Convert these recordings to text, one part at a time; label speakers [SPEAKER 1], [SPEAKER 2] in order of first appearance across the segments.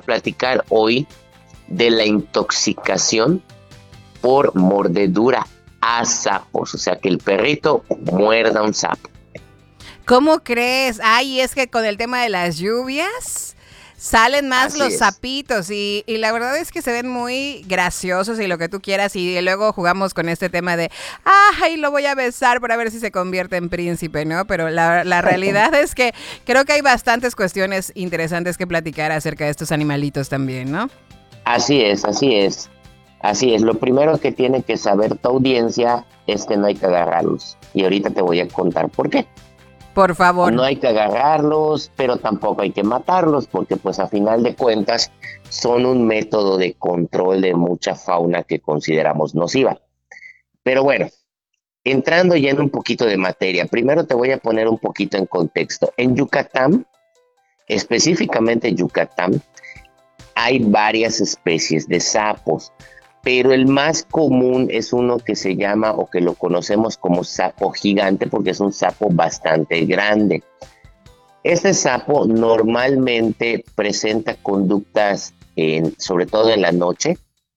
[SPEAKER 1] platicar hoy de la intoxicación por mordedura a sapos, o sea, que el perrito muerda un sapo.
[SPEAKER 2] ¿Cómo crees? Ay, es que con el tema de las lluvias salen más
[SPEAKER 1] Así
[SPEAKER 2] los
[SPEAKER 1] es.
[SPEAKER 2] sapitos y la verdad es que se ven muy graciosos y lo que tú quieras y luego jugamos con este tema de, ay, lo voy a besar para ver si se convierte en príncipe, ¿no? Pero la realidad es que creo que hay bastantes cuestiones interesantes que platicar acerca de estos animalitos también, ¿no?
[SPEAKER 1] Así es, así es. Así es. Lo primero que tiene que saber tu audiencia es que no hay que agarrarlos. Y ahorita te voy a contar por qué.
[SPEAKER 2] Por favor.
[SPEAKER 1] No hay que agarrarlos, pero tampoco hay que matarlos, porque pues a final de cuentas son un método de control de mucha fauna que consideramos nociva. Pero bueno, entrando ya en un poquito de materia, primero te voy a poner un poquito en contexto. En Yucatán, específicamente en Yucatán, hay varias especies de sapos, pero el más común es uno que se llama o que lo conocemos como sapo gigante porque es un sapo bastante grande. Este sapo normalmente presenta conductas, sobre todo en la noche,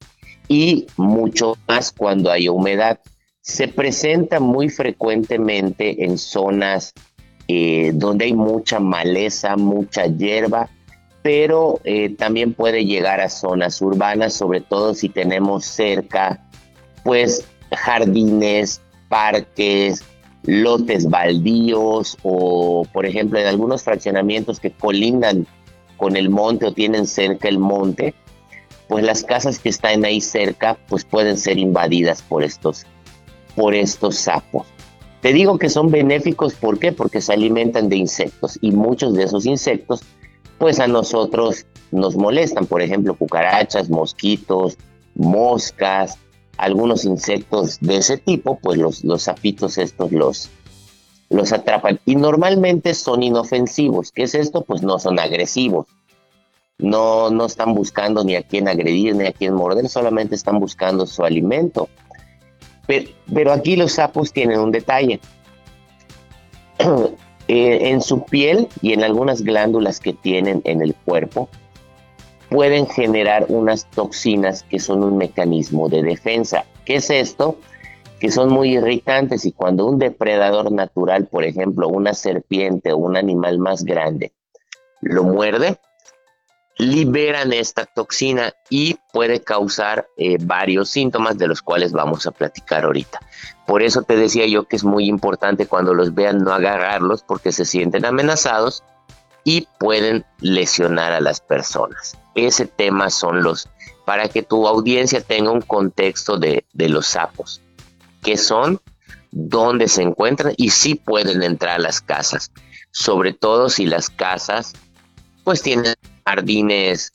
[SPEAKER 1] y mucho más cuando hay humedad. Se presenta muy frecuentemente en zonas donde hay mucha maleza, mucha hierba, pero también puede llegar a zonas urbanas, sobre todo si tenemos cerca, pues, jardines, parques, lotes baldíos o, por ejemplo, en algunos fraccionamientos que colindan con el monte o tienen cerca el monte, pues las casas que están ahí cerca, pues pueden ser invadidas por estos sapos. Te digo que son benéficos, ¿por qué? Porque se alimentan de insectos y muchos de esos insectos pues a nosotros nos molestan, por ejemplo, cucarachas, mosquitos, moscas, algunos insectos de ese tipo, pues los sapitos estos los atrapan. Y normalmente son inofensivos. ¿Qué es esto? Pues no son agresivos. No están buscando ni a quién agredir ni a quién morder, solamente están buscando su alimento. Pero aquí los sapos tienen un detalle. En su piel y en algunas glándulas que tienen en el cuerpo pueden generar unas toxinas que son un mecanismo de defensa. ¿Qué es esto? Que son muy irritantes y cuando un depredador natural, por ejemplo, una serpiente o un animal más grande, lo muerde, liberan esta toxina y puede causar varios síntomas de los cuales vamos a platicar ahorita. Por eso te decía yo que es muy importante cuando los vean no agarrarlos porque se sienten amenazados y pueden lesionar a las personas. Ese tema son para que tu audiencia tenga un contexto de los sapos, qué son, dónde se encuentran y si pueden entrar a las casas, sobre todo si las casas pues tienen jardines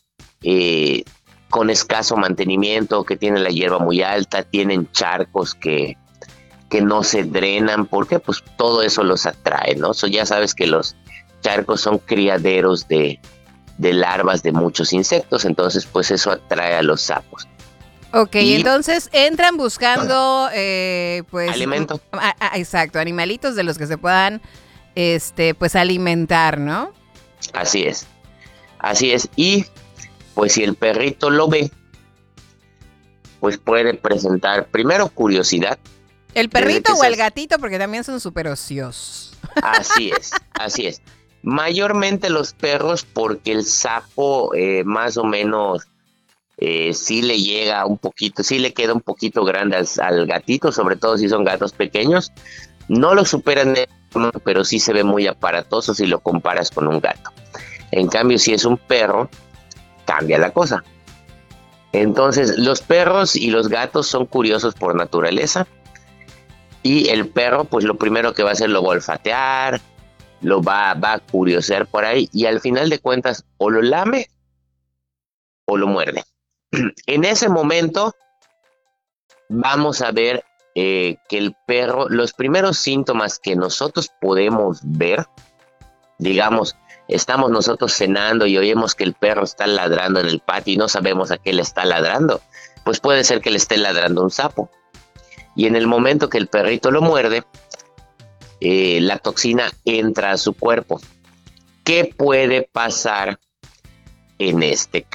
[SPEAKER 1] con escaso mantenimiento, que tienen la hierba muy alta, tienen charcos que no se drenan, porque pues todo eso los atrae, ¿no? Ya sabes que los charcos son criaderos de larvas de muchos insectos, entonces pues eso atrae a los sapos.
[SPEAKER 2] Ok, entonces entran buscando pues
[SPEAKER 1] alimento.
[SPEAKER 2] Exacto, animalitos de los que se puedan pues alimentar, ¿no?
[SPEAKER 1] Así es. Y pues si el perrito lo ve, pues puede presentar primero curiosidad.
[SPEAKER 2] ¿El perrito o el gatito? Porque también son súper ociosos.
[SPEAKER 1] Así es. Mayormente los perros, porque el sapo más o menos sí le llega un poquito, sí le queda un poquito grande al gatito, sobre todo si son gatos pequeños. No lo superan, pero sí se ve muy aparatoso si lo comparas con un gato. En cambio, si es un perro, cambia la cosa. Entonces, los perros y los gatos son curiosos por naturaleza. Y el perro, pues lo primero que va a hacer lo va a olfatear, lo va a curiosear por ahí. Y al final de cuentas, o lo lame o lo muerde. En ese momento, vamos a ver que el perro, los primeros síntomas que nosotros podemos ver, digamos, estamos nosotros cenando y oímos que el perro está ladrando en el patio y no sabemos a qué le está ladrando, pues puede ser que le esté ladrando un sapo. Y en el momento que el perrito lo muerde, la toxina entra a su cuerpo. ¿Qué puede pasar en este caso?